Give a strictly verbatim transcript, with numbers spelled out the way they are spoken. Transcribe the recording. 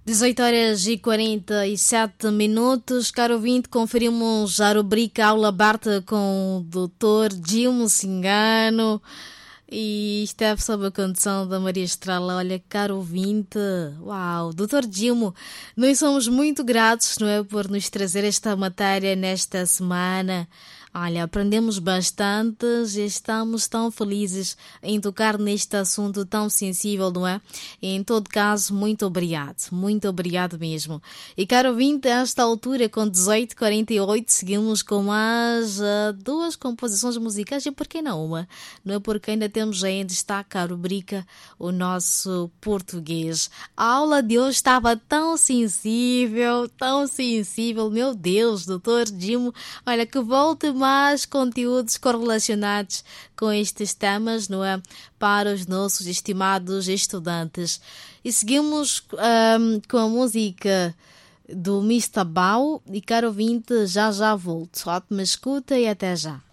dezoito horas e quarenta e sete minutos. Caro ouvinte, conferimos a rubrica Aula Barta com o doutor Dilmo Cingano. E isto é sobre a condição da Maria Estrela. Olha, caro ouvinte, uau, doutor Dilmo, nós somos muito gratos, não é, por nos trazer esta matéria nesta semana. Olha, aprendemos bastante e estamos tão felizes em tocar neste assunto tão sensível, não é? E, em todo caso, muito obrigado, muito obrigado mesmo. E, caro ouvinte, a esta altura, com dezoito e quarenta e oito, seguimos com mais uh, duas composições musicais e por que não uma? Não é, porque ainda temos aí em destaque a rubrica O Nosso Português. A aula de hoje estava tão sensível, tão sensível, meu Deus, doutor Dilmo, olha, que volte mais conteúdos correlacionados com estes temas, não é? Para os nossos estimados estudantes. E seguimos um, com a música do mister Bao e, caro ouvinte, já já volto. Ótima escuta e até já.